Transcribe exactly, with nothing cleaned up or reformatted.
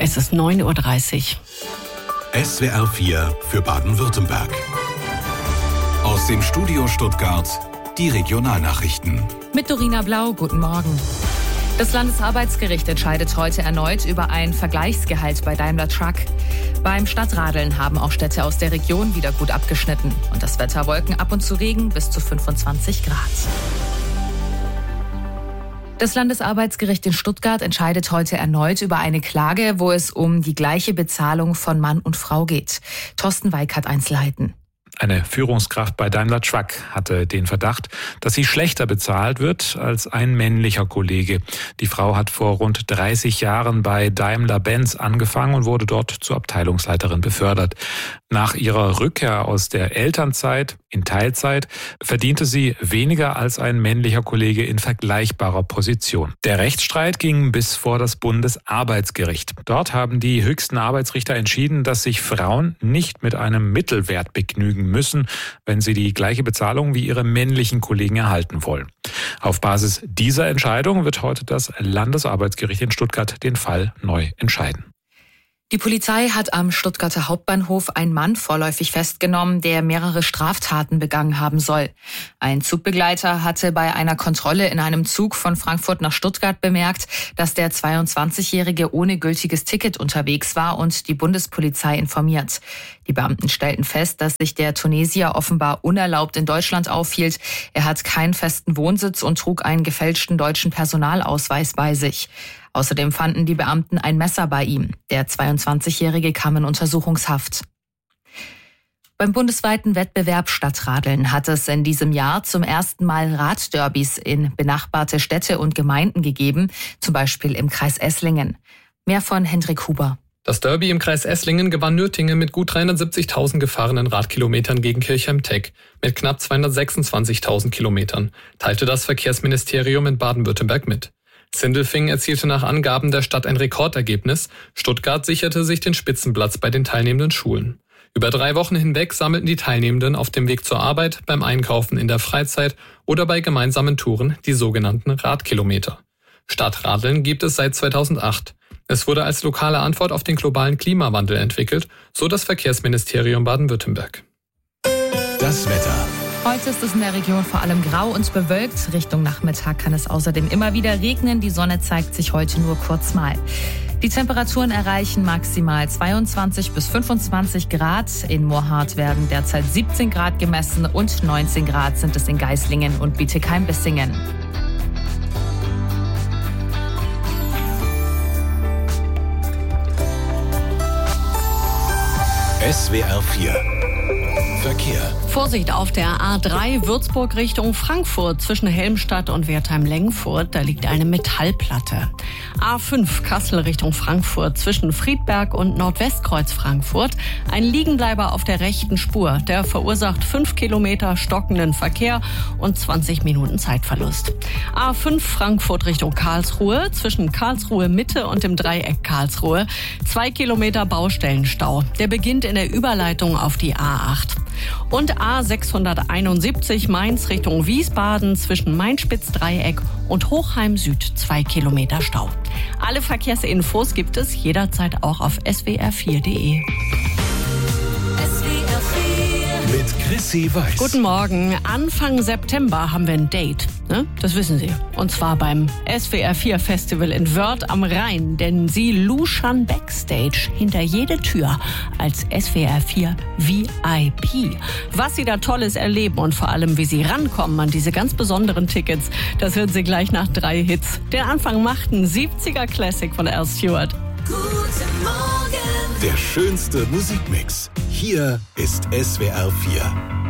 Es ist neun Uhr dreißig. S W R vier für Baden-Württemberg. Aus dem Studio Stuttgart die Regionalnachrichten. Mit Dorina Blau, guten Morgen. Das Landesarbeitsgericht entscheidet heute erneut über ein Vergleichsgehalt bei Daimler Truck. Beim Stadtradeln haben auch Städte aus der Region wieder gut abgeschnitten. Und das Wetter: Wolken, ab und zu Regen, bis zu fünfundzwanzig Grad. Das Landesarbeitsgericht in Stuttgart entscheidet heute erneut über eine Klage, wo es um die gleiche Bezahlung von Mann und Frau geht. Thorsten Weik hat Einzelheiten. Eine Führungskraft bei Daimler Truck hatte den Verdacht, dass sie schlechter bezahlt wird als ein männlicher Kollege. Die Frau hat vor rund dreißig Jahren bei Daimler-Benz angefangen und wurde dort zur Abteilungsleiterin befördert. Nach ihrer Rückkehr aus der Elternzeit in Teilzeit verdiente sie weniger als ein männlicher Kollege in vergleichbarer Position. Der Rechtsstreit ging bis vor das Bundesarbeitsgericht. Dort haben die höchsten Arbeitsrichter entschieden, dass sich Frauen nicht mit einem Mittelwert begnügen müssen, wenn sie die gleiche Bezahlung wie ihre männlichen Kollegen erhalten wollen. Auf Basis dieser Entscheidung wird heute das Landesarbeitsgericht in Stuttgart den Fall neu entscheiden. Die Polizei hat am Stuttgarter Hauptbahnhof einen Mann vorläufig festgenommen, der mehrere Straftaten begangen haben soll. Ein Zugbegleiter hatte bei einer Kontrolle in einem Zug von Frankfurt nach Stuttgart bemerkt, dass der zweiundzwanzigjährige ohne gültiges Ticket unterwegs war und die Bundespolizei informiert. Die Beamten stellten fest, dass sich der Tunesier offenbar unerlaubt in Deutschland aufhielt. Er hat keinen festen Wohnsitz und trug einen gefälschten deutschen Personalausweis bei sich. Außerdem fanden die Beamten ein Messer bei ihm. Der zweiundzwanzigjährige kam in Untersuchungshaft. Beim bundesweiten Wettbewerb Stadtradeln hat es in diesem Jahr zum ersten Mal Radderbys in benachbarte Städte und Gemeinden gegeben, zum Beispiel im Kreis Esslingen. Mehr von Hendrik Huber. Das Derby im Kreis Esslingen gewann Nürtingen mit gut dreihundertsiebzigtausend gefahrenen Radkilometern gegen Kirchheim-Teck. Mit knapp zweihundertsechsundzwanzigtausend Kilometern, teilte das Verkehrsministerium in Baden-Württemberg mit. Sindelfingen erzielte nach Angaben der Stadt ein Rekordergebnis. Stuttgart sicherte sich den Spitzenplatz bei den teilnehmenden Schulen. Über drei Wochen hinweg sammelten die Teilnehmenden auf dem Weg zur Arbeit, beim Einkaufen in der Freizeit oder bei gemeinsamen Touren die sogenannten Radkilometer. Stadtradeln gibt es seit zweitausendacht. Es wurde als lokale Antwort auf den globalen Klimawandel entwickelt, so das Verkehrsministerium Baden-Württemberg. Das Wetter. Heute ist es in der Region vor allem grau und bewölkt. Richtung Nachmittag kann es außerdem immer wieder regnen. Die Sonne zeigt sich heute nur kurz mal. Die Temperaturen erreichen maximal zweiundzwanzig bis fünfundzwanzig Grad. In Moorhardt werden derzeit siebzehn Grad gemessen und neunzehn Grad sind es in Geislingen und Bietigheim-Bissingen. S W R vier Verkehr. Vorsicht auf der A drei Würzburg Richtung Frankfurt zwischen Helmstadt und Wertheim-Lengfurt. Da liegt eine Metallplatte. A fünf Kassel Richtung Frankfurt zwischen Friedberg und Nordwestkreuz Frankfurt. Ein Liegenbleiber auf der rechten Spur. Der verursacht fünf Kilometer stockenden Verkehr und zwanzig Minuten Zeitverlust. A fünf Frankfurt Richtung Karlsruhe zwischen Karlsruhe Mitte und dem Dreieck Karlsruhe. Zwei Kilometer Baustellenstau. Der beginnt in der Überleitung auf die A acht. Und A sechshunderteinundsiebzig Mainz Richtung Wiesbaden zwischen Main-Spitz-Dreieck und Hochheim Süd zwei Kilometer Stau. Alle Verkehrsinfos gibt es jederzeit auch auf s w r vier punkt d e. Mit Chrissy Weiß. Guten Morgen. Anfang September haben wir ein Date. Ne? Das wissen Sie. Und zwar beim S W R vier Festival in Wörth am Rhein. Denn Sie luschern Backstage hinter jede Tür als S W R vier V I P. Was Sie da Tolles erleben und vor allem, wie Sie rankommen an diese ganz besonderen Tickets, das hören Sie gleich nach drei Hits. Den Anfang macht ein siebziger Classic von Al Stewart. Guten Morgen. Der schönste Musikmix. Hier ist S W R vier.